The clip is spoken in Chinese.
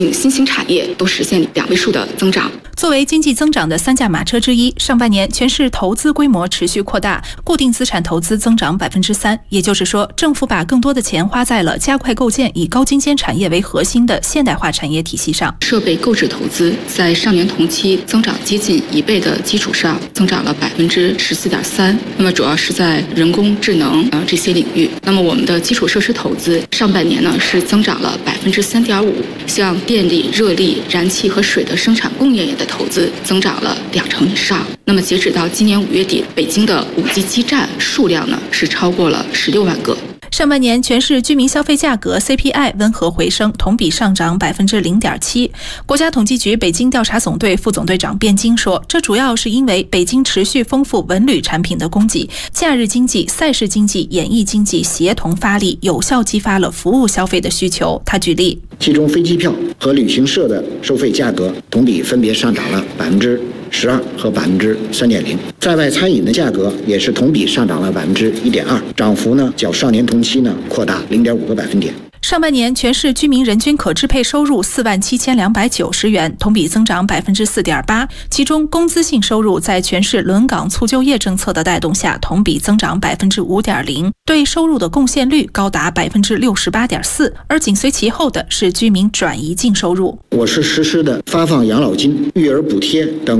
新兴产业都实现2位数的增长。 作为经济增长的3驾马车之一，上半年全市投资规模持续扩大，固定资产投资增长3%，也就是说，政府把更多的钱花在了加快构建以高精尖产业为核心的现代化产业体系上。 设备购置投资在上年同期增长接近1倍的基础上，增长了14.3%。那么主要是在人工智能这些领域。那么我们的基础设施投资上半年呢是增长了3.5%，像电力、热力、燃气和水的生产供应链的投资增长了2成以上。那么截止到今年5月底，北京的5G 基站数量呢是超过了16万个。 上半年全市居民消费价格 CPI 温和回升，同比上涨0.7%。国家统计局北京调查总队副总队长卞京说，这主要是因为北京持续丰富文旅产品的供给，假日经济、赛事经济、演艺经济协同发力，有效激发了服务消费的需求。他举例， 其中飞机票和旅行社的收费价格同比分别上涨了12%和3.0%，在外餐饮的价格也是同比上涨了1.2%，涨幅呢较上年同期呢扩大0.5个百分点。 上半年全市居民人均可支配收入47290元，同比增长4.8%。其中工资性收入在全市轮岗促就业政策的带动下，同比增长5.0%，对收入的贡献率高达68.4%。而紧随其后的是居民转移净收入。 我市实施的发放养老金、育儿补贴等